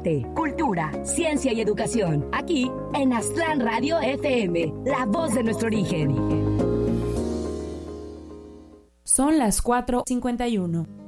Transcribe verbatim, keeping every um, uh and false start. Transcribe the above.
arte, cultura, ciencia y educación. Aquí en Aztlán Radio F M, la voz de nuestro origen. Son las cuatro cincuenta y uno.